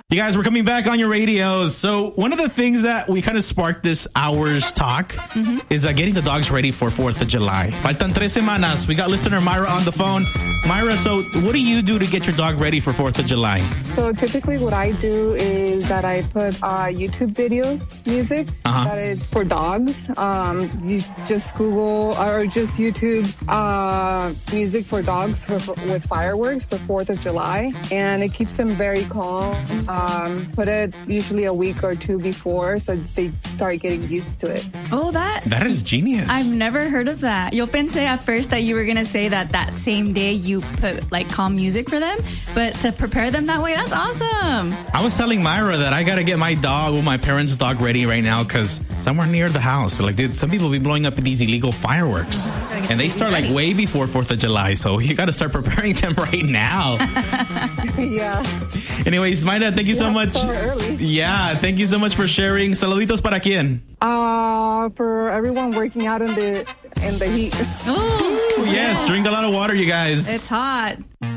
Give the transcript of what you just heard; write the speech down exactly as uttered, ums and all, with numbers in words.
You guys, we're coming back on your radios. So one of the things that we kind of sparked this hour's talk mm-hmm. is uh, getting the dogs ready for fourth of July. Faltan tres semanas. We got listener Myra on the phone. Myra, so what do you do to get your dog ready for fourth of July? So typically what I do is that I put uh, YouTube videos, music uh-huh. that is for dogs. Um, you just Google or just YouTube uh, music for dogs for, for, with fireworks for fourth of July. And it keeps them very calm. Um, put it usually a week or two before so they start getting used to it. Oh, that that is genius. I've never heard of that. Yo pensé at first that you were going to say that that same day you put like calm music for them, but to prepare them that way, that's awesome. I was telling Myra that I got to get my dog, well, my parents' dog ready right now because somewhere near the house. So, like, dude, some people be blowing up these illegal fireworks and they start like way before fourth of July. So you got to start preparing them right now. Yeah. Anyways, my dad, thank you so much. So early. Yeah, thank you so much for sharing. Saluditos para quién? Uh, for everyone working out in the in the heat. Oh, yes, drink a lot of water, you guys. It's hot.